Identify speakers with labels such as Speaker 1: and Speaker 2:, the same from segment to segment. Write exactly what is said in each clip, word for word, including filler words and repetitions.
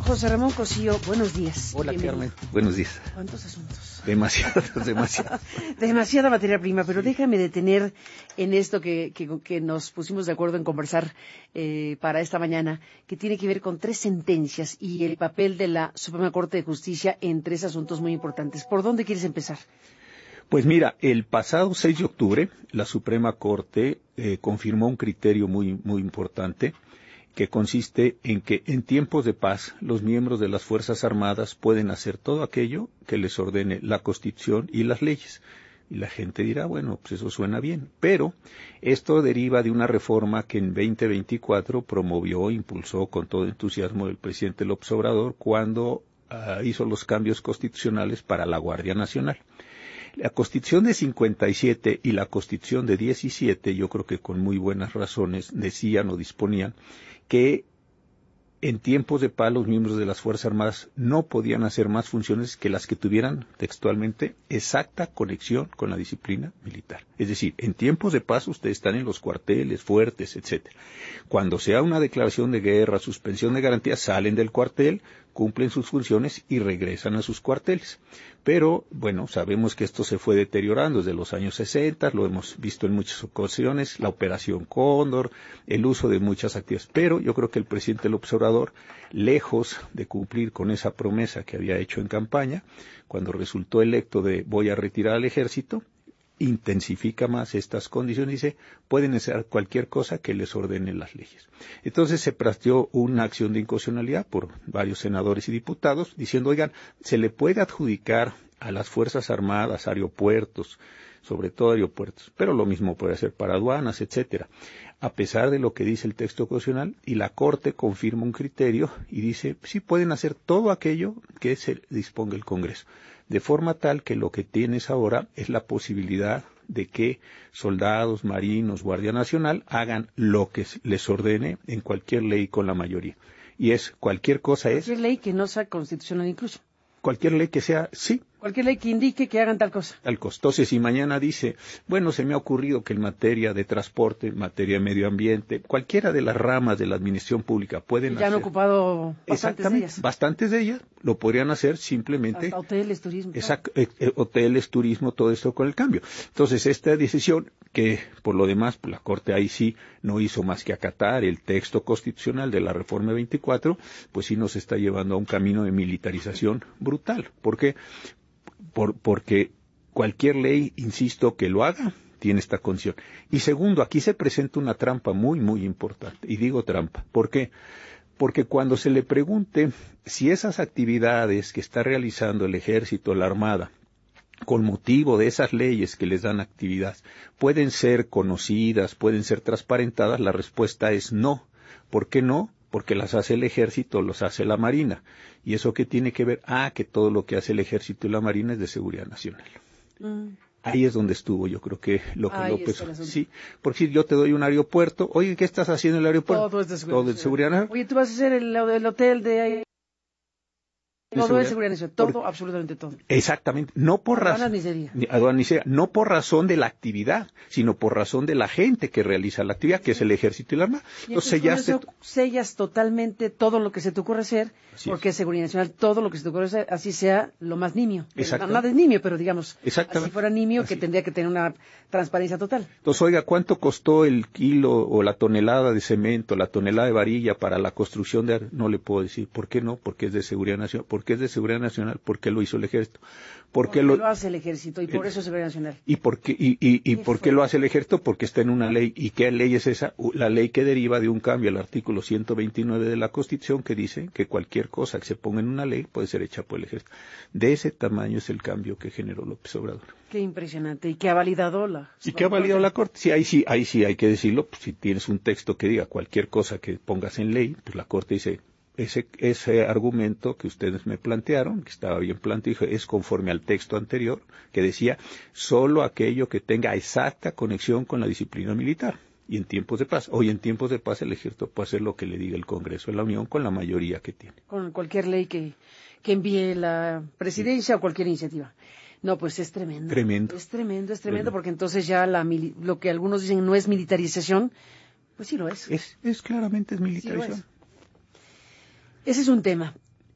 Speaker 1: José Ramón Cosío, buenos días.
Speaker 2: Hola, Carmen. Buenos días.
Speaker 1: ¿Cuántos asuntos?
Speaker 2: Demasiados, demasiados.
Speaker 1: Demasiada materia prima, pero sí. Déjame detener en esto que, que, que nos pusimos de acuerdo en conversar eh, para esta mañana, que tiene que ver con tres sentencias y el papel de la Suprema Corte de Justicia en tres asuntos muy importantes. ¿Por dónde quieres empezar?
Speaker 2: Pues mira, el pasado seis de octubre, la Suprema Corte eh, confirmó un criterio muy, muy importante, que consiste en que en tiempos de paz los miembros de las Fuerzas Armadas pueden hacer todo aquello que les ordene la Constitución y las leyes. Y la gente dirá, bueno, pues eso suena bien. Pero esto deriva de una reforma que en veinte veinticuatro promovió, impulsó con todo entusiasmo el presidente López Obrador cuando uh, hizo los cambios constitucionales para la Guardia Nacional. La Constitución de cincuenta y siete y la Constitución de diecisiete, yo creo que con muy buenas razones, decían o disponían que en tiempos de paz los miembros de las Fuerzas Armadas no podían hacer más funciones que las que tuvieran textualmente exacta conexión con la disciplina militar. Es decir, en tiempos de paz ustedes están en los cuarteles, fuertes, etcétera. Cuando sea una declaración de guerra, suspensión de garantías, salen del cuartel, cumplen sus funciones y regresan a sus cuarteles. Pero, bueno, sabemos que esto se fue deteriorando desde los años sesenta, lo hemos visto en muchas ocasiones, la Operación Cóndor, el uso de muchas actividades. Pero yo creo que el presidente López Obrador, lejos de cumplir con esa promesa que había hecho en campaña, cuando resultó electo de voy a retirar al ejército, intensifica más estas condiciones y dice, pueden hacer cualquier cosa que les ordenen las leyes. Entonces se planteó una acción de inconstitucionalidad por varios senadores y diputados, diciendo, oigan, se le puede adjudicar a las Fuerzas Armadas, aeropuertos, sobre todo aeropuertos, pero lo mismo puede hacer para aduanas, etcétera, a pesar de lo que dice el texto constitucional, y la Corte confirma un criterio y dice, sí pueden hacer todo aquello que se disponga el Congreso, de forma tal que lo que tienes ahora es la posibilidad de que soldados, marinos, Guardia Nacional hagan lo que les ordene en cualquier ley con la mayoría. Y es, cualquier cosa es...
Speaker 1: Cualquier ley que no sea constitucional incluso.
Speaker 2: Cualquier ley que sea, sí.
Speaker 1: Cualquier ley que indique que hagan tal cosa.
Speaker 2: Tal cosa. Entonces, si mañana dice, bueno, se me ha ocurrido que en materia de transporte, en materia de medio ambiente, cualquiera de las ramas de la administración pública pueden
Speaker 1: ya hacer. Ya han ocupado bastantes de ellas.
Speaker 2: Bastantes de ellas lo podrían hacer simplemente.
Speaker 1: Hasta hoteles, turismo.
Speaker 2: Exacto, eh, eh, hoteles, turismo, todo esto con el cambio. Entonces, esta decisión, que por lo demás, pues, la Corte ahí sí no hizo más que acatar el texto constitucional de la Reforma veinticuatro, pues sí nos está llevando a un camino de militarización brutal. ¿Por qué? Por, porque cualquier ley, insisto, que lo haga, tiene esta condición. Y segundo, aquí se presenta una trampa muy, muy importante. Y digo trampa. ¿Por qué? Porque cuando se le pregunte si esas actividades que está realizando el Ejército, la Armada, con motivo de esas leyes que les dan actividad, pueden ser conocidas, pueden ser transparentadas, la respuesta es no. ¿Por qué no? Porque las hace el Ejército, los hace la Marina. ¿Y eso qué tiene que ver? Ah, que todo lo que hace el Ejército y la Marina es de seguridad nacional. Mm. Ahí es donde estuvo, yo creo que lo que López... Sí, porque si yo te doy un aeropuerto, oye, ¿qué estás haciendo en el aeropuerto?
Speaker 1: Todo es de seguridad,
Speaker 2: todo es de seguridad nacional.
Speaker 1: Oye, tú vas a hacer el, el hotel de... Todo es seguridad nacional, todo, por, absolutamente todo.
Speaker 2: Exactamente, no por razón...
Speaker 1: Aduanas miseria.
Speaker 2: Aduanas miseria, no por razón de la actividad, sino por razón de la gente que realiza la actividad, que sí. es el Ejército y la Armada.
Speaker 1: Entonces, sellaste... sellas totalmente todo lo que se te ocurre hacer, así porque es. es seguridad nacional, todo lo que se te ocurre hacer, así sea lo más nimio. No, nada es nimio, pero digamos, así fuera nimio, así. que tendría que tener una transparencia total.
Speaker 2: Entonces, oiga, ¿cuánto costó el kilo o la tonelada de cemento, la tonelada de varilla para la construcción de... No le puedo decir, ¿por qué no? Porque es de seguridad nacional. ¿Por qué es de seguridad nacional? ¿Por qué lo hizo el Ejército? ¿Por
Speaker 1: porque
Speaker 2: qué lo...
Speaker 1: lo hace el Ejército y por
Speaker 2: el...
Speaker 1: eso es seguridad nacional.
Speaker 2: ¿Y por qué, y, y, y por qué lo hace el Ejército? Porque está en una ley. ¿Y qué ley es esa? La ley que deriva de un cambio al artículo ciento veintinueve de la Constitución, que dice que cualquier cosa que se ponga en una ley puede ser hecha por el Ejército. De ese tamaño es el cambio que generó López Obrador.
Speaker 1: Qué impresionante. ¿Y qué ha validado la
Speaker 2: ¿Y qué ha validado la Corte? Sí, ahí sí, ahí sí hay que decirlo. Pues, si tienes un texto que diga cualquier cosa que pongas en ley, pues la Corte dice... Ese, ese argumento que ustedes me plantearon, que estaba bien planteado, es conforme al texto anterior, que decía solo aquello que tenga exacta conexión con la disciplina militar. Y en tiempos de paz, hoy en tiempos de paz el Ejército puede hacer lo que le diga el Congreso de la Unión con la mayoría que tiene.
Speaker 1: Con cualquier ley que, que envíe la Presidencia sí. o cualquier iniciativa. No, pues es tremendo.
Speaker 2: Tremendo.
Speaker 1: Es tremendo, es tremendo, tremendo. porque entonces ya la lo que algunos dicen no es militarización, pues sí lo es.
Speaker 2: Es, es claramente es militarización.
Speaker 1: Sí lo es. Ese es un tema.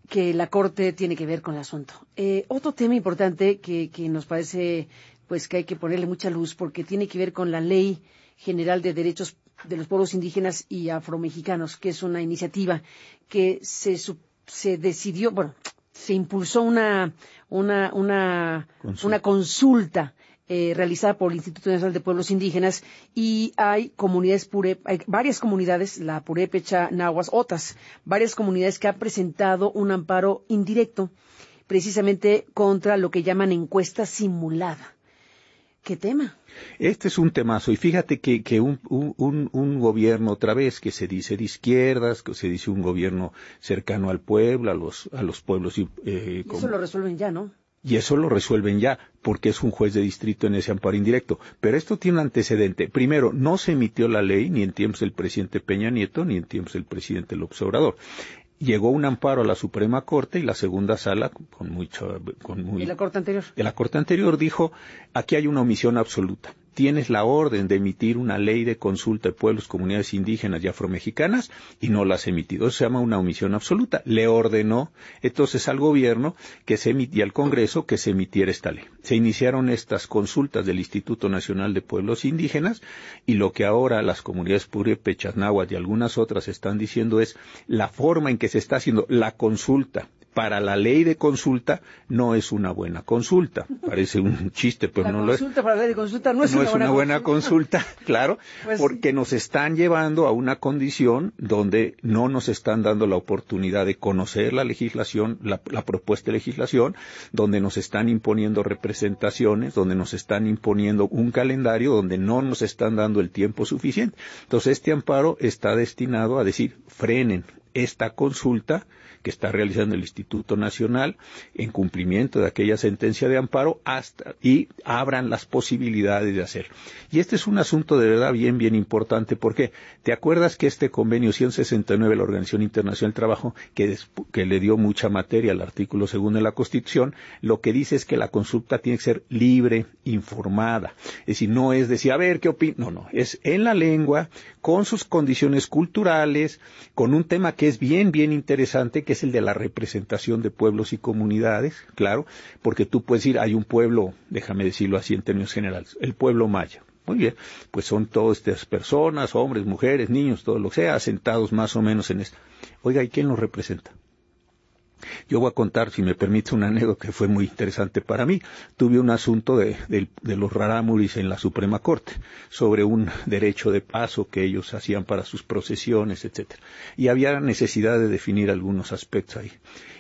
Speaker 1: que la Corte tiene que ver con el asunto. Eh, otro tema importante que, que nos parece pues que hay que ponerle mucha luz porque tiene que ver con la Ley General de Derechos de los Pueblos Indígenas y Afromexicanos, que es una iniciativa que se, se decidió, bueno, se impulsó una, una, una, consulta. una consulta Eh, realizada por el Instituto Nacional de Pueblos Indígenas y hay comunidades pure, hay varias comunidades, la Purépecha, Nahuas, otras, varias comunidades que han presentado un amparo indirecto precisamente contra lo que llaman encuesta simulada. ¿Qué tema?
Speaker 2: Este es un temazo y fíjate que, que un, un, un gobierno otra vez que se dice de izquierdas, que se dice un gobierno cercano al pueblo, a los, a los pueblos. Eh,
Speaker 1: y eso como... lo resuelven ya, ¿no?
Speaker 2: Y eso lo resuelven ya, porque es un juez de distrito en ese amparo indirecto. Pero esto tiene un antecedente. Primero, no se emitió la ley ni en tiempos del presidente Peña Nieto, ni en tiempos del presidente López Obrador. Llegó un amparo a la Suprema Corte y la segunda sala, con mucho, con muy...
Speaker 1: ¿Y la Corte anterior?
Speaker 2: De la Corte anterior dijo, aquí hay una omisión absoluta. Tienes la orden de emitir una ley de consulta de pueblos, comunidades indígenas y afromexicanas y no la has emitido. Eso se llama una omisión absoluta. Le ordenó entonces al gobierno que se emitía al Congreso que se emitiera esta ley. Se iniciaron estas consultas del Instituto Nacional de Pueblos Indígenas y lo que ahora las comunidades purépechas, náhuatl y algunas otras están diciendo es la forma en que se está haciendo la consulta para la ley de consulta no es una buena consulta. Parece un chiste, pero
Speaker 1: la
Speaker 2: no lo es.
Speaker 1: La consulta para la ley de consulta no es,
Speaker 2: no
Speaker 1: una,
Speaker 2: es
Speaker 1: buena
Speaker 2: una buena consulta, consulta claro,
Speaker 1: pues
Speaker 2: porque
Speaker 1: sí.
Speaker 2: Nos están llevando a una condición donde no nos están dando la oportunidad de conocer la legislación, la, la propuesta de legislación, donde nos están imponiendo representaciones, donde nos están imponiendo un calendario, donde no nos están dando el tiempo suficiente. Entonces, este amparo está destinado a decir, frenen esta consulta que está realizando el Instituto Nacional en cumplimiento de aquella sentencia de amparo hasta y abran las posibilidades de hacerlo. Y este es un asunto de verdad bien, bien importante porque ¿te acuerdas que este convenio ciento sesenta y nueve de la Organización Internacional del Trabajo, que, que le dio mucha materia al artículo segundo de la Constitución, lo que dice es que la consulta tiene que ser libre, informada? Es decir, no es decir, a ver, ¿qué opina? No, no, es en la lengua, con sus condiciones culturales, con un tema que es bien, bien interesante, que es el de la representación de pueblos y comunidades, claro, porque tú puedes decir, hay un pueblo, déjame decirlo así en términos generales, el pueblo maya. Muy bien, pues son todas estas personas, hombres, mujeres, niños, todo lo que sea, asentados más o menos en esto. Oiga, ¿y quién los representa? Yo voy a contar, si me permite, una anécdota que fue muy interesante para mí. Tuve un asunto de, de, de los rarámuris en la Suprema Corte, sobre un derecho de paso que ellos hacían para sus procesiones, etcétera. Y había necesidad de definir algunos aspectos ahí.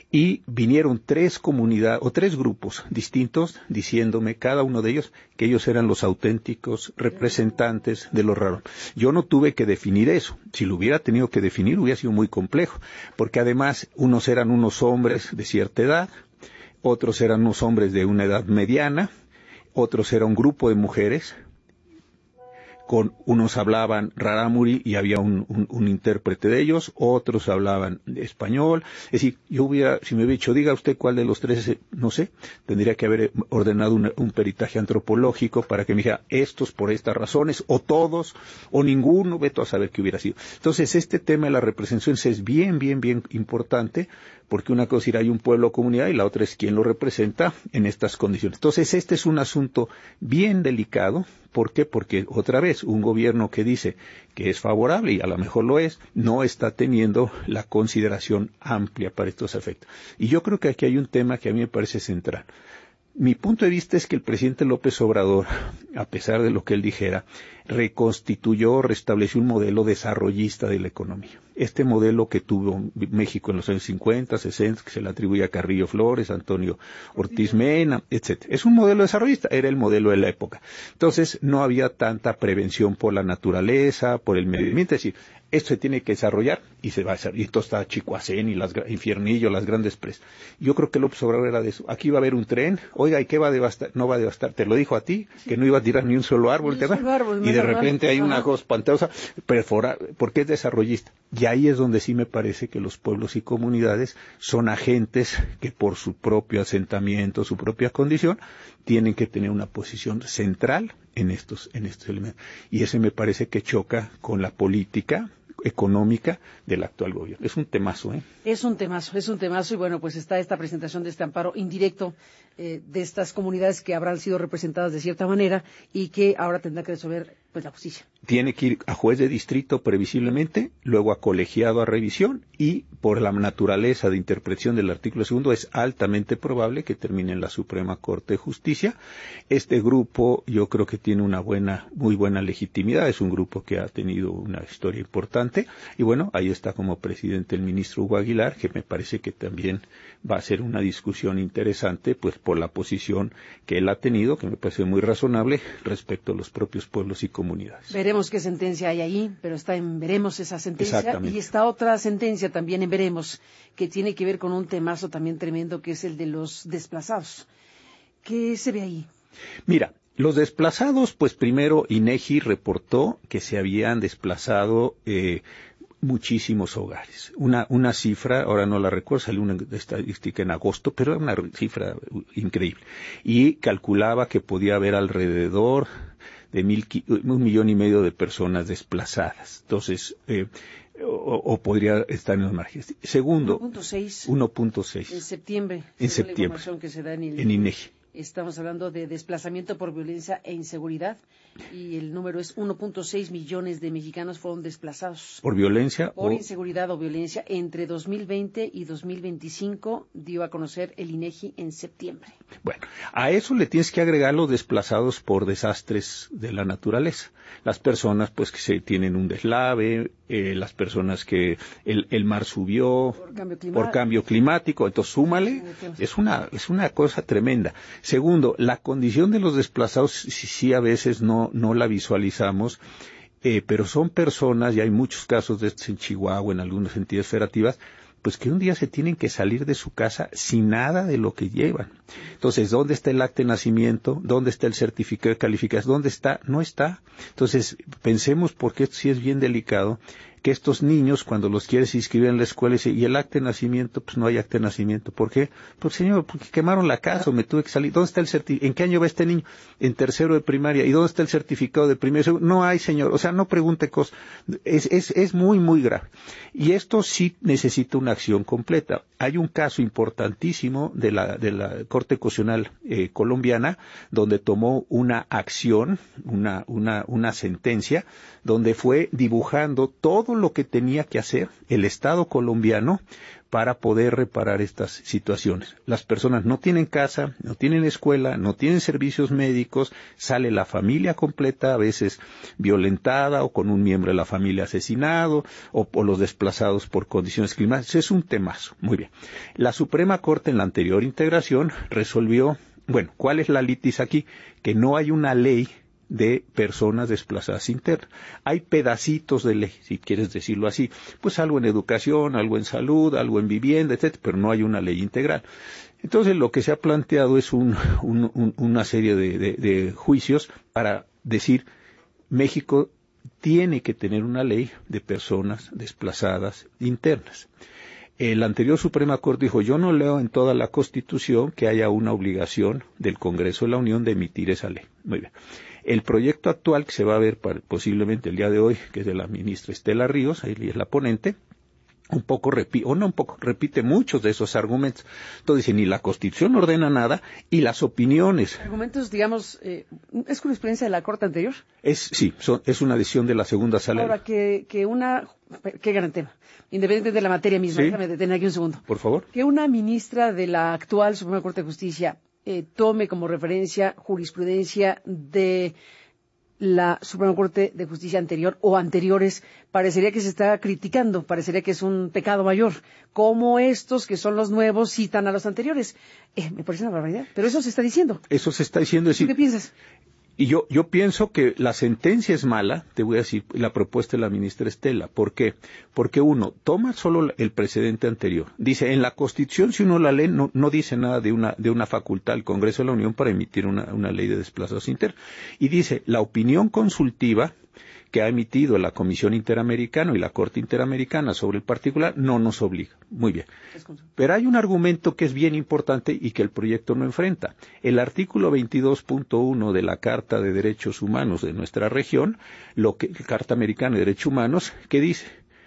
Speaker 2: Y vinieron tres comunidades, o tres grupos distintos, diciéndome, cada uno de ellos, que ellos eran los auténticos representantes de los raros. Yo no tuve que definir eso. Si lo hubiera tenido que definir, hubiera sido muy complejo. Porque además, unos eran unos hombres de cierta edad, otros eran unos hombres de una edad mediana, otros era un grupo de mujeres, con unos hablaban rarámuri y había un, un, un intérprete de ellos, otros hablaban español. Es decir, yo hubiera, si me hubiera dicho, diga usted cuál de los tres, no sé, tendría que haber ordenado un, un peritaje antropológico para que me dijera estos por estas razones, o todos, o ninguno, veto a saber qué hubiera sido. Entonces, este tema de la representación es bien, bien, bien importante, porque una cosa es ir, hay un pueblo o comunidad y la otra es quién lo representa en estas condiciones. Entonces, este es un asunto bien delicado. ¿Por qué? Porque, otra vez, un gobierno que dice que es favorable, y a lo mejor lo es, no está teniendo la consideración amplia para estos efectos. Y yo creo que aquí hay un tema que a mí me parece central. Mi punto de vista es que el presidente López Obrador, a pesar de lo que él dijera, reconstituyó, restableció un modelo desarrollista de la economía. Este modelo que tuvo México en los años cincuenta, sesenta, que se le atribuye a Carrillo Flores, Antonio Ortiz Mena, etcétera. Es un modelo desarrollista, era el modelo de la época. Entonces, no había tanta prevención por la naturaleza, por el medio ambiente, es decir, esto se tiene que desarrollar y se va a hacer. Y esto está Chicoacén y las Infiernillo, las grandes presas. Yo creo que López Obrador era de eso. Aquí va a haber un tren, oiga, ¿y qué va a devastar? No va a devastar. Te lo dijo a ti, que no iba a tirar ni un solo árbol,
Speaker 1: ni un solo árbol,
Speaker 2: y de repente hay una cosa espantosa, perforar, porque es desarrollista. Y ahí es donde sí me parece que los pueblos y comunidades son agentes que por su propio asentamiento, su propia condición, tienen que tener una posición central en estos, en estos elementos. Y ese me parece que choca con la política, económica del actual gobierno. Es un temazo, ¿eh?
Speaker 1: Es un temazo, es un temazo y bueno, pues está esta presentación de este amparo indirecto eh, de estas comunidades que habrán sido representadas de cierta manera y que ahora tendrá que resolver pues la justicia.
Speaker 2: Tiene que ir a juez de distrito previsiblemente, luego a colegiado a revisión y por la naturaleza de interpretación del artículo segundo es altamente probable que termine en la Suprema Corte de Justicia. Este grupo yo creo que tiene una buena, muy buena legitimidad, es un grupo que ha tenido una historia importante y bueno, ahí está como presidente el ministro Hugo Aguilar, que me parece que también va a ser una discusión interesante pues por la posición que él ha tenido, que me parece muy razonable respecto a los propios pueblos y comunidades.
Speaker 1: Veremos qué sentencia hay ahí, pero está en veremos esa sentencia y esta otra sentencia también en veremos, que tiene que ver con un temazo también tremendo que es el de los desplazados. ¿Qué se ve ahí?
Speaker 2: Mira, los desplazados, pues primero INEGI reportó que se habían desplazado eh, muchísimos hogares. Una, una cifra, ahora no la recuerdo, salió una estadística en agosto, pero era una cifra increíble. Y calculaba que podía haber alrededor de mil, un millón y medio de personas desplazadas. Entonces, eh, o, o podría estar en los márgenes. Segundo, uno punto seis.
Speaker 1: En septiembre.
Speaker 2: En septiembre.
Speaker 1: La información que se da en, el,
Speaker 2: en INEGI.
Speaker 1: Estamos hablando de desplazamiento por violencia e inseguridad y el número es uno punto seis millones de mexicanos fueron desplazados.
Speaker 2: ¿Por violencia?
Speaker 1: Por
Speaker 2: o...
Speaker 1: inseguridad o violencia entre dos mil veinte y dos mil veinticinco, dio a conocer el INEGI en septiembre.
Speaker 2: Bueno, a eso le tienes que agregar los desplazados por desastres de la naturaleza. Las personas pues que se tienen un deslave, eh, las personas que el, el mar subió
Speaker 1: por cambio,
Speaker 2: por cambio climático, entonces súmale, es una, es una cosa tremenda. Segundo, la condición de los desplazados sí, sí a veces no, no la visualizamos, eh, pero son personas, y hay muchos casos de estos en Chihuahua, en algunas entidades federativas, pues que un día se tienen que salir de su casa sin nada de lo que llevan. Entonces, ¿dónde está el acta de nacimiento? ¿Dónde está el certificado de calificación? ¿Dónde está? No está. Entonces, pensemos, porque esto sí es bien delicado, que estos niños, cuando los quieres inscribir en la escuela, y el acta de nacimiento, pues no hay acta de nacimiento. ¿Por qué? Pues señor, porque quemaron la casa o me tuve que salir. ¿Dónde está el certificado? ¿En qué año va este niño? En tercero de primaria. ¿Y dónde está el certificado de primero? No hay, señor. O sea, no pregunte cosas. Es, es, es muy, muy grave. Y esto sí necesita una acción completa. Hay un caso importantísimo de la, de la Corte Constitucional eh, colombiana, donde tomó una acción, una, una, una sentencia, donde fue dibujando todo lo que tenía que hacer el Estado colombiano para poder reparar estas situaciones. Las personas no tienen casa, no tienen escuela, no tienen servicios médicos, sale la familia completa, a veces violentada o con un miembro de la familia asesinado, o por los desplazados por condiciones climáticas. Es un temazo. Muy bien. La Suprema Corte en la anterior integración resolvió, bueno, ¿cuál es la litis aquí? Que no hay una ley de personas desplazadas internas. Hay pedacitos de ley, si quieres decirlo así, pues algo en educación, algo en salud, algo en vivienda, etcétera, pero no hay una ley integral. Entonces lo que se ha planteado es un, un, un, una serie de, de, de juicios para decir México tiene que tener una ley de personas desplazadas internas. El anterior Suprema Corte dijo, yo no leo en toda la Constitución que haya una obligación del Congreso de la Unión de emitir esa ley. Muy bien. El proyecto actual que se va a ver para, posiblemente el día de hoy, que es de la ministra Estela Ríos, ahí es la ponente, un poco repite, o no un poco, repite muchos de esos argumentos. Entonces dice, ni la Constitución ordena nada, y las opiniones.
Speaker 1: Argumentos, digamos, eh, ¿es jurisprudencia de la Corte anterior?
Speaker 2: Es, sí, son, es una decisión de la segunda sala.
Speaker 1: Ahora, que, que una, qué gran tema, independiente de la materia misma, ¿sí? Déjame detener aquí un segundo.
Speaker 2: Por favor.
Speaker 1: Que una ministra de la actual Suprema Corte de Justicia eh, tome como referencia jurisprudencia de la Suprema Corte de Justicia anterior o anteriores, parecería que se está criticando, parecería que es un pecado mayor. Como estos, que son los nuevos, citan a los anteriores. Eh, me parece una barbaridad, pero eso se está diciendo.
Speaker 2: Eso se está diciendo.
Speaker 1: ¿Tú qué piensas?
Speaker 2: Y yo, yo pienso que la sentencia es mala, te voy a decir, la propuesta de la ministra Estela. ¿Por qué? Porque uno, toma solo el precedente anterior. Dice, en la Constitución, si uno la lee, no, no dice nada de una, de una facultad al Congreso de la Unión para emitir una, una ley de desplazados internos. Y dice, la opinión consultiva que ha emitido la Comisión Interamericana y la Corte Interamericana sobre el particular no nos obliga. Muy bien. Pero hay un argumento que es bien importante y que el proyecto no enfrenta. El artículo veintidós punto uno de la Carta de Derechos Humanos de nuestra región, lo que, Carta Americana de Derechos Humanos, que dice,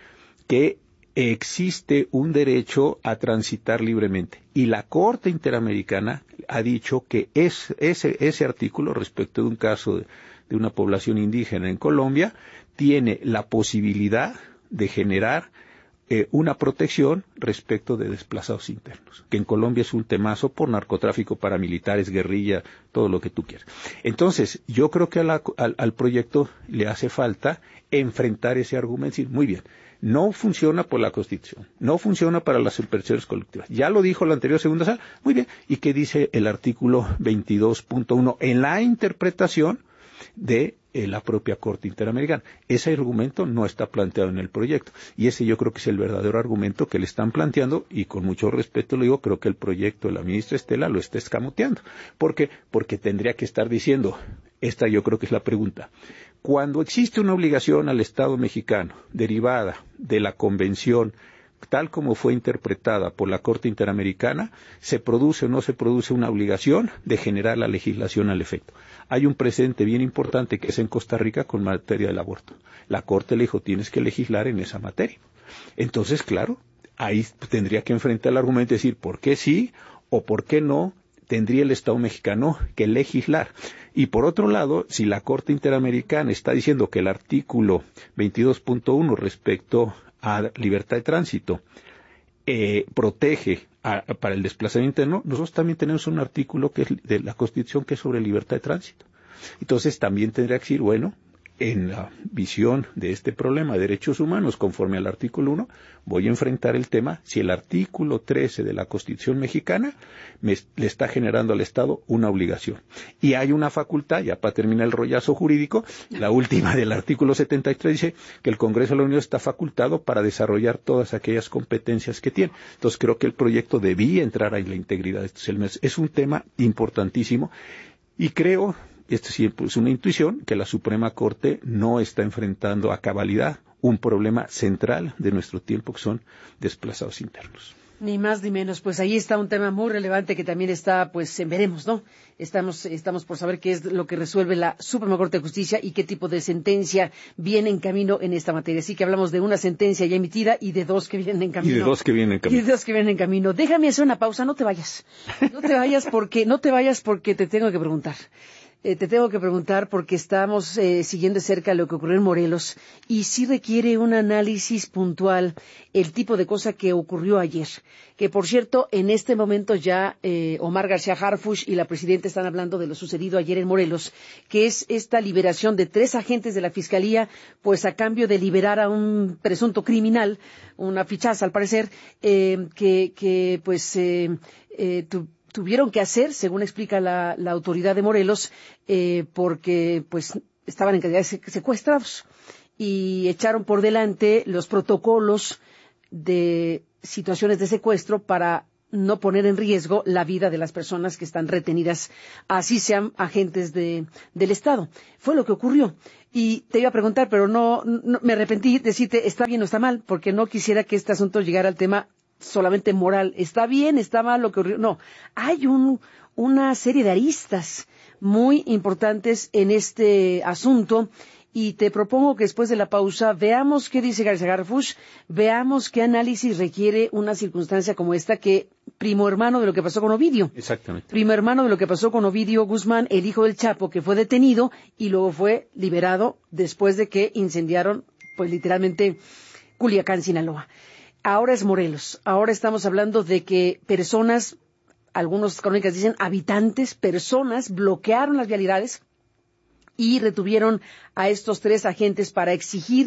Speaker 2: que existe un derecho a transitar libremente. Y la Corte Interamericana ha dicho que es, ese, ese artículo, respecto de un caso de, de una población indígena en Colombia, tiene la posibilidad de generar eh, una protección respecto de desplazados internos, que en Colombia es un temazo por narcotráfico, paramilitares, guerrilla, todo lo que tú quieras. Entonces, yo creo que a la, al, al proyecto le hace falta enfrentar ese argumento y decir, muy bien, no funciona por la Constitución, no funciona para las inversiones colectivas. Ya lo dijo la anterior segunda sala, muy bien. ¿Y qué dice el artículo veintidós punto uno en la interpretación de eh, la propia Corte Interamericana? Ese argumento no está planteado en el proyecto. Y ese yo creo que es el verdadero argumento que le están planteando, y con mucho respeto lo digo, creo que el proyecto de la ministra Estela lo está escamoteando. ¿Por qué? Porque tendría que estar diciendo, esta yo creo que es la pregunta, cuando existe una obligación al Estado mexicano derivada de la Convención, tal como fue interpretada por la Corte Interamericana, ¿se produce o no se produce una obligación de generar la legislación al efecto? Hay un precedente bien importante que es en Costa Rica con materia del aborto. La Corte le dijo, tienes que legislar en esa materia. Entonces, claro, ahí tendría que enfrentar el argumento y decir, ¿por qué sí o por qué no tendría el Estado mexicano que legislar? Y por otro lado, si la Corte Interamericana está diciendo que el artículo veintidós punto uno respecto a libertad de tránsito eh, protege a, a, para el desplazamiento interno, nosotros también tenemos un artículo que es de la Constitución que es sobre libertad de tránsito. Entonces también tendría que decir, bueno, en la visión de este problema de derechos humanos, conforme al artículo uno, voy a enfrentar el tema si el artículo trece de la Constitución mexicana me, le está generando al Estado una obligación. Y hay una facultad, ya para terminar el rollazo jurídico, la última del artículo setenta y tres dice que el Congreso de la Unión está facultado para desarrollar todas aquellas competencias que tiene. Entonces creo que el proyecto debía entrar en la integridad de estos elementos. Es un tema importantísimo y creo, esto sí es una intuición, que la Suprema Corte no está enfrentando a cabalidad un problema central de nuestro tiempo, que son desplazados internos.
Speaker 1: Ni más ni menos. Pues ahí está un tema muy relevante que también está, pues, en veremos, ¿no? Estamos, estamos por saber qué es lo que resuelve la Suprema Corte de Justicia y qué tipo de sentencia viene en camino en esta materia. Así que hablamos de una sentencia ya emitida y de dos que vienen en camino.
Speaker 2: Y de dos que vienen en camino.
Speaker 1: Y de dos que vienen en camino. Déjame hacer una pausa, no te vayas. No te vayas porque, no te vayas porque te tengo que preguntar. Eh, te tengo que preguntar porque estamos eh, siguiendo de cerca lo que ocurrió en Morelos y sí requiere un análisis puntual el tipo de cosa que ocurrió ayer. Que, por cierto, en este momento ya eh, Omar García Harfuch y la presidenta están hablando de lo sucedido ayer en Morelos, que es esta liberación de tres agentes de la Fiscalía, pues a cambio de liberar a un presunto criminal, una fichaza al parecer, eh, que, que pues eh, eh, tu, tuvieron que hacer, según explica la, la autoridad de Morelos, eh, porque pues estaban en calidad de secuestrados y echaron por delante los protocolos de situaciones de secuestro para no poner en riesgo la vida de las personas que están retenidas, así sean agentes de, del Estado. Fue lo que ocurrió. Y te iba a preguntar, pero no, no me arrepentí de decirte está bien o está mal, porque no quisiera que este asunto llegara al tema solamente moral. ¿Está bien? ¿Está mal lo que ocurrió? No. Hay un, una serie de aristas muy importantes en este asunto y te propongo que después de la pausa veamos qué dice García Harfuch, veamos qué análisis requiere una circunstancia como esta que primo hermano de lo que pasó con Ovidio.
Speaker 2: Exactamente.
Speaker 1: Primo hermano de lo que pasó con Ovidio Guzmán, el hijo del Chapo, que fue detenido y luego fue liberado después de que incendiaron, pues literalmente, Culiacán, Sinaloa. Ahora es Morelos. Ahora estamos hablando de que personas, algunos crónicas dicen habitantes, personas, bloquearon las vialidades y retuvieron a estos tres agentes para exigir